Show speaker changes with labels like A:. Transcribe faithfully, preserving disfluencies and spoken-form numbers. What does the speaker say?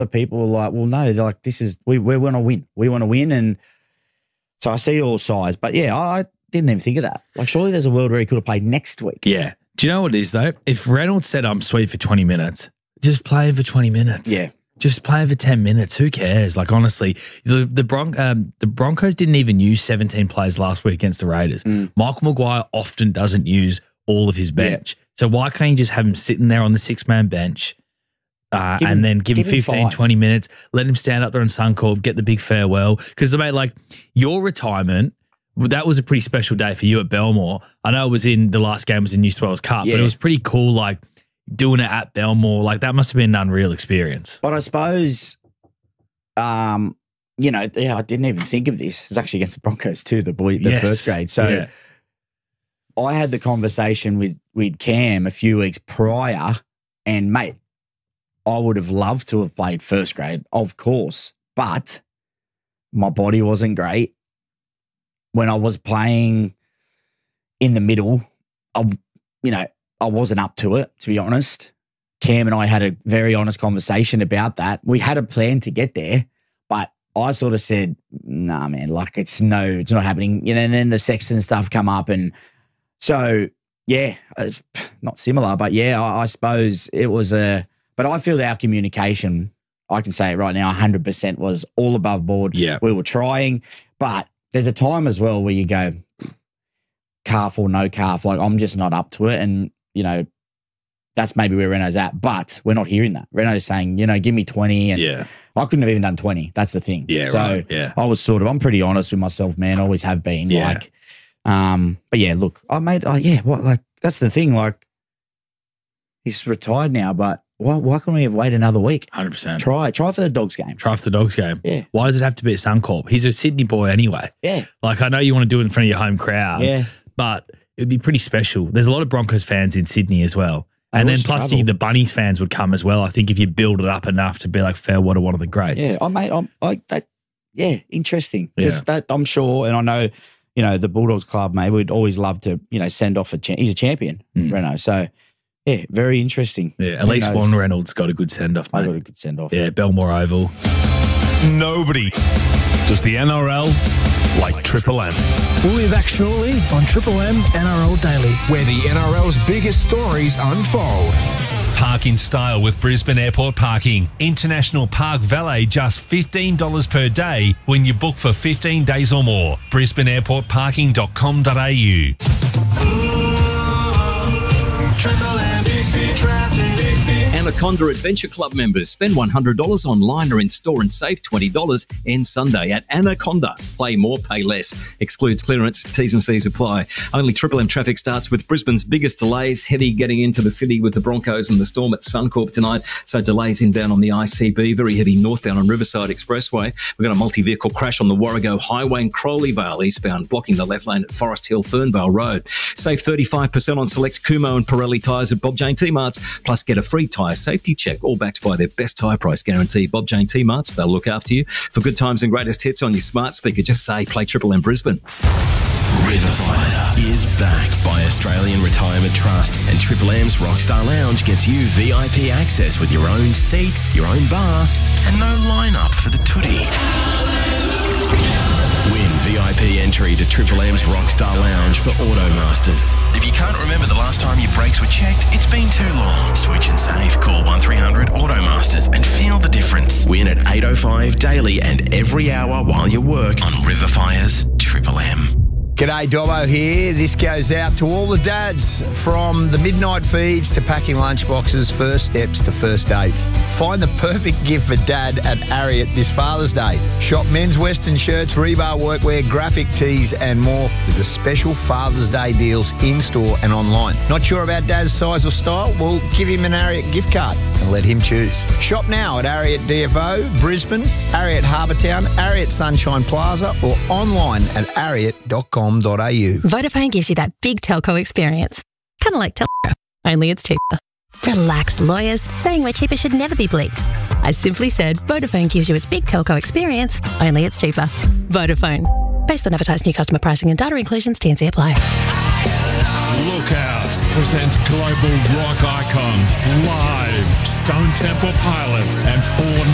A: the people were like, well, no, they're like, this is, we, we want to win. We want to win. And so I see all sides. But yeah, I, I didn't even think of that. Like, surely there's a world where he could have played next week.
B: Yeah. Do you know what it is, though? If Reynolds said, I'm sweet for twenty minutes, just play him for twenty minutes.
A: Yeah.
B: Just play him for ten minutes. Who cares? Like, honestly, the the, Bron- um, the Broncos didn't even use seventeen players last week against the Raiders.
A: Mm.
B: Michael Maguire often doesn't use all of his bench. Yeah. So why can't you just have him sitting there on the six-man bench uh,
A: give
B: and
A: him,
B: then give, give him fifteen,
A: him
B: twenty minutes, let him stand up there on Suncorp, get the big farewell? Because, mate, like, your retirement, that was a pretty special day for you at Belmore. I know it was in the last game was in New South Wales Cup, yeah. but it was pretty cool, like, doing it at Belmore. Like, that must have been an unreal experience.
A: But I suppose, um, you know, yeah, I didn't even think of this. It's actually against the Broncos too, the boy, the yes. first grade. So
B: yeah.
A: I had the conversation with, with Cam a few weeks prior, and, mate, I would have loved to have played first grade, of course, but my body wasn't great. When I was playing in the middle, I, you know, I wasn't up to it, to be honest. Cam and I had a very honest conversation about that. We had a plan to get there, but I sort of said, nah, man, like it's no, it's not happening. You know, and then the Sexton stuff come up. And so, yeah, it's not similar, but yeah, I, I suppose it was a, but I feel our communication, I can say it right now, one hundred percent was all above board.
B: Yeah.
A: We were trying, but there's a time as well where you go calf or no calf, like I'm just not up to it. And, you know, that's maybe where Reno's at, but we're not hearing that. Reno's saying, you know, give me twenty. And
B: yeah.
A: I couldn't have even done twenty. That's the thing.
B: Yeah,
A: so
B: right. Yeah.
A: I was sort of, I'm pretty honest with myself, man. Always have been.
B: Yeah.
A: Like, um, but yeah, look, I made, oh, yeah, what, like, that's the thing. Like, he's retired now, but why, why can't we have waited another week?
B: one hundred percent.
A: Try, try for the Dogs game.
B: Try for the Dogs game.
A: Yeah.
B: Why does it have to be at Suncorp? He's a Sydney boy anyway.
A: Yeah.
B: Like, I know you want to do it in front of your home crowd.
A: Yeah.
B: But it'd be pretty special. There's a lot of Broncos fans in Sydney as well. And then plus you, the Bunnies fans would come as well. I think if you build it up enough to be like Fairwater, one of the greats.
A: Yeah, I mate, I'm like that. Yeah, interesting. Because
B: Yeah.
A: that I'm sure, and I know, you know, the Bulldogs club, mate, would always love to, you know, send off a. Cha- he's a champion,
B: Mm.
A: Reno. So yeah, very interesting.
B: Yeah, at
A: Who
B: least
A: knows?
B: one Reynolds got a good send off.
A: I got a good send off.
B: Yeah, Belmore Oval.
C: Nobody does the N R L like Triple M.
D: We'll be back shortly on Triple M N R L Daily,
E: where the N R L's biggest stories unfold.
F: Park in style with Brisbane Airport Parking. International Park Valet just fifteen dollars per day when you book for fifteen days or more. brisbane airport parking dot com dot a u.
G: Anaconda Adventure Club members spend one hundred dollars online or in store and save twenty dollars end Sunday at Anaconda. Play more, pay less. Excludes clearance. T's and C's apply. Only Triple M traffic starts with Brisbane's biggest delays. Heavy getting into the city with the Broncos and the Storm at Suncorp tonight. So delays inbound on the I C B. Very heavy northbound on Riverside Expressway. We've got a multi-vehicle crash on the Warrego Highway in Crowleyvale eastbound, blocking the left lane at Forest Hill Fernvale Road. Save thirty-five percent on select Kumo and Pirelli tyres at Bob Jane T-Marts. Plus get a free tyre safety check, all backed by their best tyre price guarantee. Bob Jane T-Marts, they'll look after you. For good times and greatest hits on your smart speaker, just say play Triple M Brisbane.
H: River Fire is back by Australian Retirement Trust, and Triple M's Rockstar Lounge gets you V I P access with your own seats, your own bar, and no lineup for the tootie. Win V I P entry to Triple M's Rockstar Lounge for Automasters. If you can't remember the last time your brakes were checked, it's been too long. Switch and save. Call one three hundred Automasters and feel the difference. Win at eight oh five daily and every hour while you work on River Fire's Triple M.
D: G'day, Dobbo here. This goes out to all the dads, from the midnight feeds to packing lunchboxes, first steps to first dates. Find the perfect gift for dad at Ariat this Father's Day. Shop men's Western shirts, rebar workwear, graphic tees and more with the special Father's Day deals in-store and online. Not sure about dad's size or style? Well, give him an Ariat gift card and let him choose. Shop now at Ariat D F O, Brisbane, Ariat Harbour Town, Ariat Sunshine Plaza or online at ariat dot com.
I: Vodafone gives you that big telco experience. Kind of like Telstra, only it's cheaper. Relax, lawyers. Saying we're cheaper should never be bleeped. I simply said Vodafone gives you its big telco experience, only it's cheaper. Vodafone. Based on advertised new customer pricing and data inclusions, T and C apply.
C: Look Out presents global rock icons live. Stone Temple Pilots and four